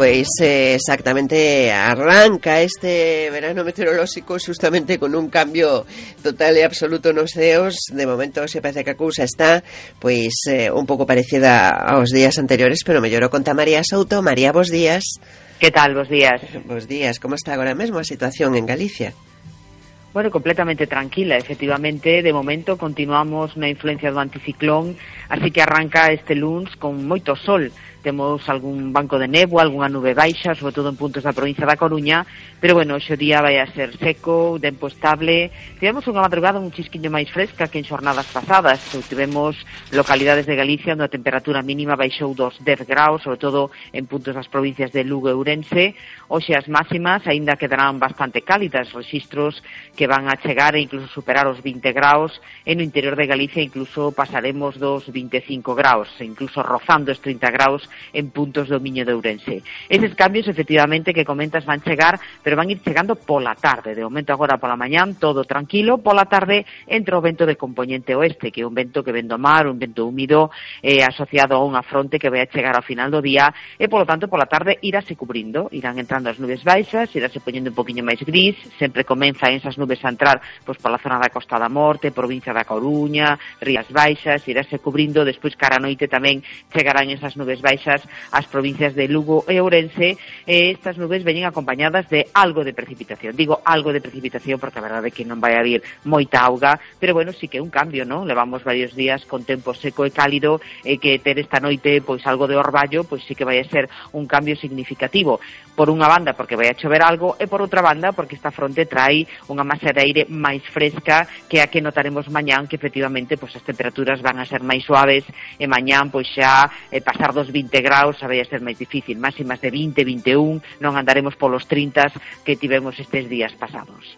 pois exactamente arranca este verano meteorolóxico justamente con un cambio total e absoluto nos ceos. De momento se parece que a cousa está pois un pouco parecida aos días anteriores, pero mellorou. Conta María Souto. María, bos días. Que tal, bos días? Bos días, como está agora mesmo a situación en Galicia? Bueno, completamente tranquila, efectivamente. De momento continuamos na influencia do anticiclón, así que arranca este luns con moito sol. Temos algún banco de néboa, algunha nube baixa, sobre todo en puntos da provincia da Coruña, pero bueno, hoxe o día vai a ser seco, tempo estable. Tivemos unha madrugada un chisquiño máis fresca que en xornadas pasadas. Tivemos localidades de Galicia onde a temperatura mínima baixou dos 10 graus, sobre todo en puntos das provincias de Lugo e Ourense. Hoxe as máximas aínda quedarán bastante cálidas, rexistros que van a chegar e incluso superar os 20 graus. En o interior de Galicia incluso pasaremos dos 25 graus, incluso rozando os 30 graus en puntos do Miño de Ourense. Eses cambios, efectivamente, que comentas van chegar, pero van ir chegando pola tarde. De momento agora pola mañán, todo tranquilo. Pola tarde entra o vento de compoñente oeste, que é un vento que ven do mar, un vento húmido, asociado a unha fronte que vai a chegar ao final do día, e polo tanto pola tarde irase cubrindo, irán entrando as nubes baixas, irase poñendo un poquinho máis gris, sempre comenzan esas nubes a entrar pois pola zona da Costa da Morte, provincia da Coruña, Rías Baixas, irase cubrindo, despois cara a noite tamén chegarán esas nubes baixas as provincias de Lugo e Ourense, e estas nubes veñen acompañadas de algo de precipitación. Digo algo de precipitación porque a verdade é que non vai haber moita auga, pero bueno, sí que é un cambio, non? Levamos varios días con tempo seco e cálido, e que ter esta noite pois algo de orballo, pois sí que vai a ser un cambio significativo. Por unha banda porque vai a chover algo, e por outra banda porque esta fronte trai unha masa de aire máis fresca que a que notaremos mañán, que efectivamente pois as temperaturas van a ser máis suaves, e mañán pois xa pasar dos 20 graus xa vai a ser máis difícil, máximas de 20, 21, non andaremos polos 30 que tivemos estes días pasados.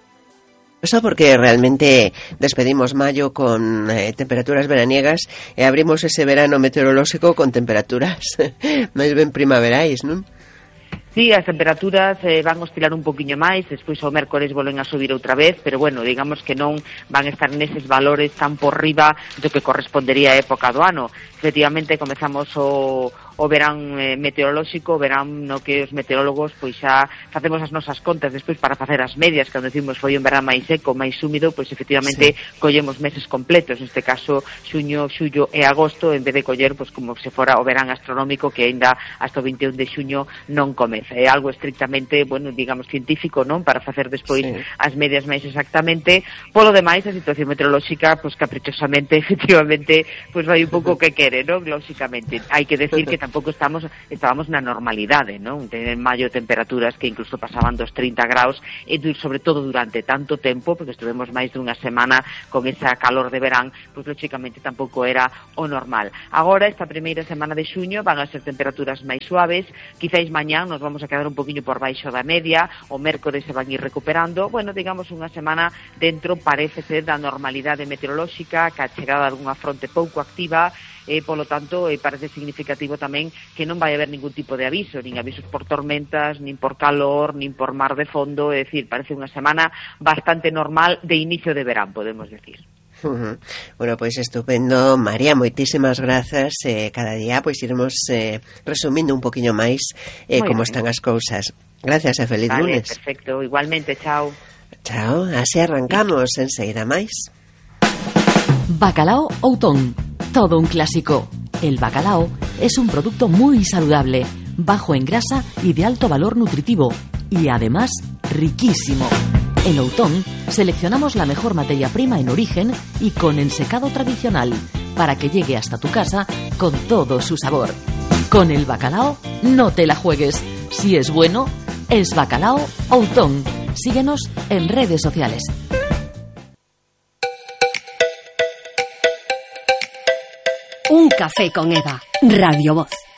Eso porque realmente despedimos maio con temperaturas veraniegas e abrimos ese verano meteorolóxico con temperaturas máis ben primaverais, non? Sí, as temperaturas van oscilar un poquinho máis, despois ao mércores volven a subir outra vez, pero bueno, digamos que non van a estar neses valores tan por riba do que correspondería a época do ano. Efectivamente, comezamos o verán meteorolóxico, verán no que os meteorólogos pois xa facemos as nosas contas despois para facer as medias, cando decimos foi un verán máis seco, máis húmido, pois efectivamente sí, collemos meses completos, neste caso xuño, xullo e agosto, en vez de coller pois como se fora o verán astronómico que aínda hasta o 21 de xuño non comeza. É algo estrictamente, bueno, digamos científico, non? Para facer despois sí, as medias máis exactamente. Polo demais, a situación meteorolóxica, pois caprichosamente, efectivamente, pois vai un pouco que quere, non? Lóxicamente, hai que decir que tampouco estábamos na normalidade, non? En maio temperaturas que incluso pasaban dos 30 graus, e sobre todo durante tanto tempo, porque estuvemos máis dunha semana con esa calor de verán, pois lóxicamente tampouco era o normal. Agora, esta primeira semana de xuño van a ser temperaturas máis suaves, quizáis mañán nos vamos a quedar un poquinho por baixo da media, o mércores se van ir recuperando, bueno, digamos unha semana dentro, parece ser, da normalidade meteorolóxica, que a chegada de algunha fronte pouco activa, e polo tanto parece significativo tamén que non vai haber ningún tipo de aviso, nin avisos por tormentas, nin por calor, nin por mar de fondo, é dicir, parece unha semana bastante normal de inicio de verán, podemos decir. Bueno, pois estupendo, María, moitísimas grazas. Cada día pois iremos resumindo un poquinho máis como están as cousas. Gracias e feliz lunes. Perfecto, igualmente, chao. Chao, así arrancamos enseguida máis. Bacalao Outón, todo un clásico. El bacalao es un producto muy saludable, bajo en grasa y de alto valor nutritivo, y además riquísimo. En Outón seleccionamos la mejor materia prima en origen y con ensecado tradicional, para que llegue hasta tu casa con todo su sabor. Con el bacalao no te la juegues. Si es bueno, es Bacalao Outón. Síguenos en redes sociales. Un café con Eva, Radio Voz.